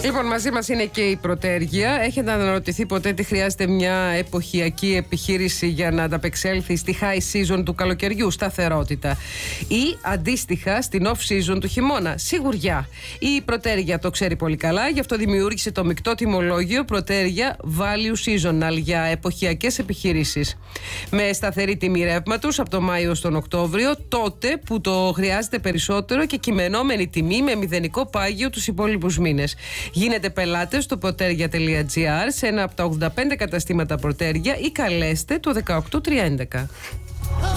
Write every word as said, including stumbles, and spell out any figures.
Λοιπόν, μαζί μας είναι και η Πρωτέργεια. Έχετε αναρωτηθεί ποτέ τι χρειάζεται μια εποχιακή επιχείρηση για να ανταπεξέλθει στη high season του καλοκαιριού, σταθερότητα, ή αντίστοιχα στην off season του χειμώνα, σιγουριά? Η Πρωτέργεια το ξέρει πολύ καλά, γι' αυτό δημιούργησε το μεικτό τιμολόγιο Πρωτέργεια Value Seasonal για εποχιακές επιχειρήσεις. Με σταθερή τιμή ρεύματος από τον Μάιο στον Οκτώβριο, τότε που το χρειάζεται περισσότερο, και κειμενόμενη τιμή με μηδενικό πάγιο τους υπόλοιπους μήνες. Γίνετε πελάτες στο protergia τελεία gr σε ένα από τα ογδόντα πέντε καταστήματα Πρωτέργεια ή καλέστε το δεκαοκτώ τρία έντεκα.